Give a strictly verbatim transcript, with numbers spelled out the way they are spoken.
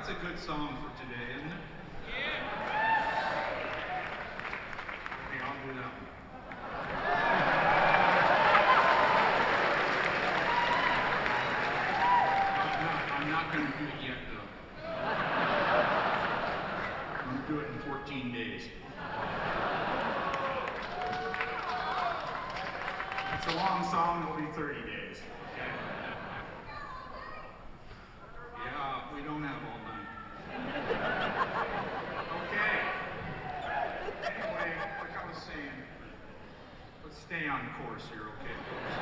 That's a good song for today, isn't it? Okay, I'll do that one. I'm not, I'm not going to do it yet, though. I'm going to do it in fourteen days. It's a long song, it'll be thirty days. Okay? Yeah, we don't have all night. Okay. Anyway, like I was saying, let's stay on course here, okay, folks?